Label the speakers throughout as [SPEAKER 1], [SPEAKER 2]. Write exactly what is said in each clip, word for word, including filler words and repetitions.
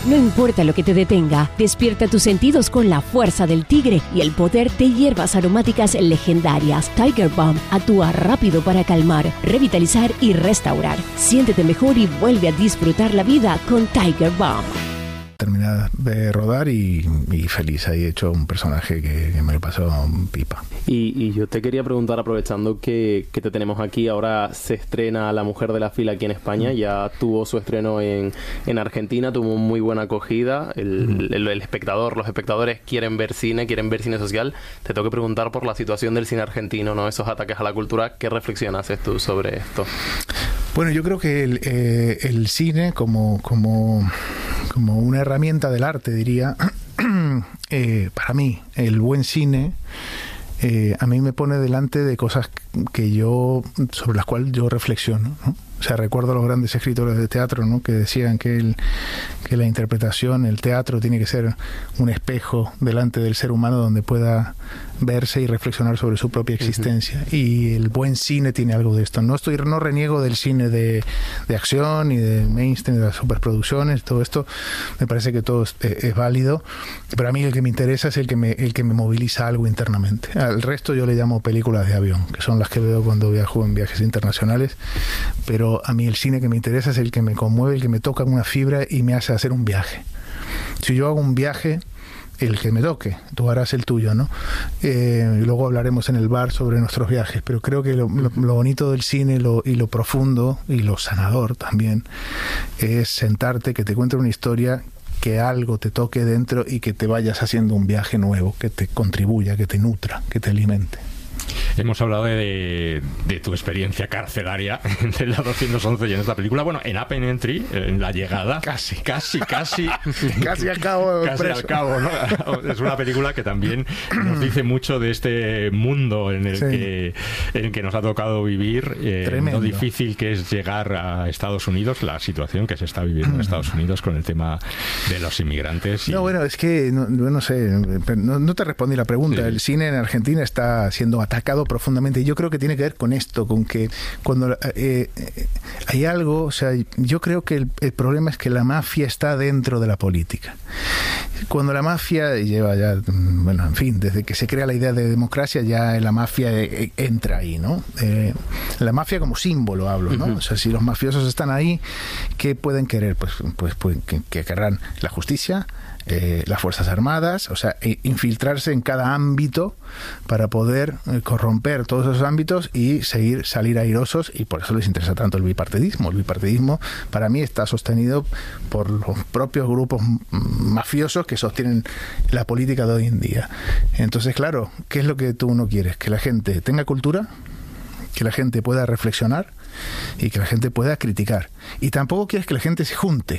[SPEAKER 1] No importa lo que te detenga, despierta tus sentidos con la fuerza del tigre y el poder de hierbas aromáticas legendarias. Tiger Balm actúa rápido para calmar, revitalizar y restaurar. Siéntete mejor y vuelve a disfrutar la vida con Tiger Balm.
[SPEAKER 2] Terminé de rodar y, y feliz. Ahí he hecho un personaje que, que me lo pasó pipa.
[SPEAKER 3] Y, y yo te quería preguntar, aprovechando que, que te tenemos aquí, ahora se estrena La Mujer de la Fila aquí en España, mm. ya tuvo su estreno en, en Argentina, tuvo muy buena acogida, el, mm. el, el espectador, los espectadores quieren ver cine, quieren ver cine social. Te tengo que preguntar por la situación del cine argentino, ¿no? Esos ataques a la cultura. ¿Qué reflexión haces tú sobre esto?
[SPEAKER 2] Bueno, yo creo que el, eh, el cine como, como, como una herramienta del arte, diría, eh, para mí, el buen cine, eh, a mí me pone delante de cosas que yo, sobre las cuales yo reflexiono, ¿no? O sea, recuerdo a los grandes escritores de teatro, ¿no? Que decían que, el, que la interpretación, el teatro, tiene que ser un espejo delante del ser humano donde pueda verse y reflexionar sobre su propia existencia. Uh-huh. Y el buen cine tiene algo de esto. No estoy no reniego del cine de, de acción y de mainstream, de las superproducciones, todo esto. Me parece que todo es, es válido, pero a mí el que me interesa es el que me, el que me moviliza algo internamente. Al resto yo le llamo películas de avión, que son las que veo cuando viajo en viajes internacionales, pero a mí el cine que me interesa es el que me conmueve, el que me toca una fibra y me hace hacer un viaje. Si yo hago un viaje, el que me toque, tú harás el tuyo, ¿no? Eh, y luego hablaremos en el bar sobre nuestros viajes, pero creo que lo, lo, lo bonito del cine lo, y lo profundo y lo sanador también es sentarte, que te cuente una historia, que algo te toque dentro y que te vayas haciendo un viaje nuevo, que te contribuya, que te nutra, que te alimente.
[SPEAKER 4] Hemos hablado de, de tu experiencia carcelaria en la doscientos once y en esta película. Bueno, en Up and Entry, en La Llegada.
[SPEAKER 2] Casi.
[SPEAKER 4] Casi, casi.
[SPEAKER 2] Casi al cabo.
[SPEAKER 4] Casi preso. al cabo, ¿no? Es una película que también nos dice mucho de este mundo en el, sí. que, en el que nos ha tocado vivir. Eh, lo difícil que es llegar a Estados Unidos, la situación que se está viviendo en Estados Unidos con el tema de los inmigrantes. Y...
[SPEAKER 2] No, bueno, es que, no, no sé, no, no te respondí la pregunta. Sí. El cine en Argentina está siendo atacado profundamente. Yo creo que tiene que ver con esto, con que cuando eh, eh, hay algo, o sea, yo creo que el, el problema es que la mafia está dentro de la política. Cuando la mafia lleva ya, bueno, en fin, desde que se crea la idea de democracia, ya la mafia eh, entra ahí, ¿no? Eh, la mafia como símbolo hablo, ¿no? Uh-huh. O sea, si los mafiosos están ahí, ¿qué pueden querer? Pues, pues, pues que, que querrán la justicia, Eh, las Fuerzas Armadas, o sea, e infiltrarse en cada ámbito para poder eh, corromper todos esos ámbitos y seguir salir airosos, y por eso les interesa tanto el bipartidismo. El bipartidismo para mí está sostenido por los propios grupos mafiosos que sostienen la política de hoy en día. Entonces, claro, ¿qué es lo que tú no quieres? Que la gente tenga cultura, que la gente pueda reflexionar y que la gente pueda criticar. Y tampoco quieres que la gente se junte.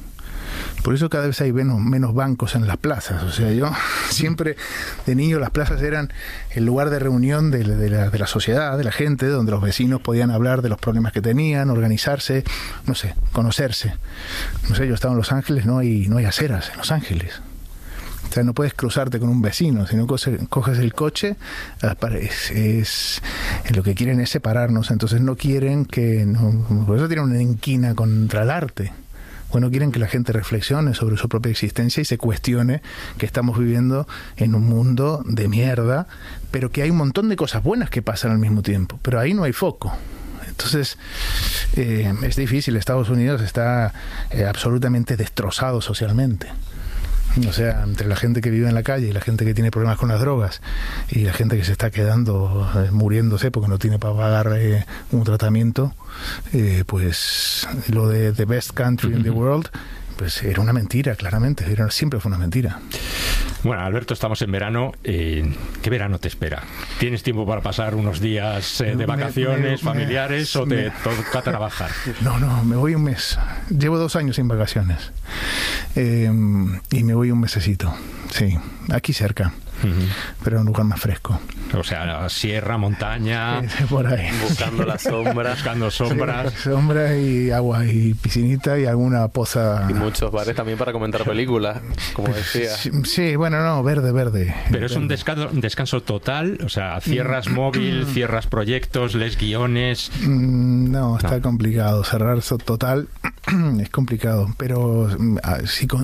[SPEAKER 2] Por eso cada vez hay menos, menos bancos en las plazas. O sea, yo siempre de niño las plazas eran el lugar de reunión de, de, la, de la sociedad, de la gente, donde los vecinos podían hablar de los problemas que tenían, organizarse, no sé, conocerse. No sé, yo estaba en Los Ángeles, no hay, no hay aceras en Los Ángeles. O sea, no puedes cruzarte con un vecino, si no coges el coche, es, es, lo que quieren es separarnos. Entonces no quieren que... No, por eso tienen una inquina contra el arte. Bueno, quieren que la gente reflexione sobre su propia existencia y se cuestione que estamos viviendo en un mundo de mierda, pero que hay un montón de cosas buenas que pasan al mismo tiempo, pero ahí no hay foco. Entonces, eh, es difícil. Estados Unidos está eh, absolutamente destrozado socialmente. O sea, entre la gente que vive en la calle y la gente que tiene problemas con las drogas y la gente que se está quedando, eh, muriéndose porque no tiene para pagar eh, un tratamiento, eh, pues lo de The Best Country in the World, pues era una mentira, claramente, era, siempre fue una mentira.
[SPEAKER 4] Bueno, Alberto, estamos en verano. Eh, ¿Qué verano te espera? ¿Tienes tiempo para pasar unos días eh, de vacaciones me, me, familiares me, o te me... toca trabajar? No,
[SPEAKER 2] no, me voy un mes. Llevo dos años sin vacaciones. Eh, y me voy un mesecito. Sí, aquí cerca. Uh-huh. Pero en un lugar más fresco.
[SPEAKER 4] O sea, sierra, montaña,
[SPEAKER 2] sí, por ahí.
[SPEAKER 3] Buscando las sombras.
[SPEAKER 4] Buscando sombras.
[SPEAKER 2] Sí, sombras y agua y piscinita y alguna poza.
[SPEAKER 3] Y muchos bares también para comentar películas, como decía.
[SPEAKER 2] Sí, sí, bueno, no, verde, verde.
[SPEAKER 4] Pero
[SPEAKER 2] verde.
[SPEAKER 4] Es un descanso, un descanso total, o sea, cierras móvil, cierras proyectos, lees guiones.
[SPEAKER 2] No, está no. complicado. Cerrar eso total es complicado, pero si